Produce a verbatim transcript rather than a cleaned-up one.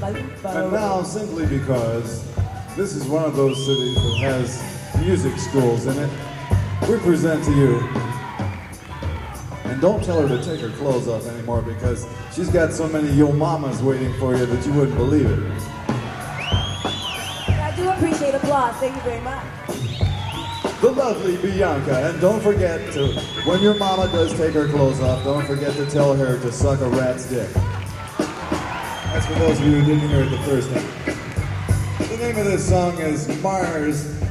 And now, simply because this is one of those cities that has music schools in it, we present to you, and don't tell her to take her clothes off anymore because she's got so many yo mamas waiting for you that you wouldn't believe it. I do appreciate applause. Thank you very much. The lovely Bianca, and don't forget to, when your mama does take her clothes off, don't forget to tell her to suck a rat's dick. That's for those of you who didn't hear it the first time. The name of this song is Mars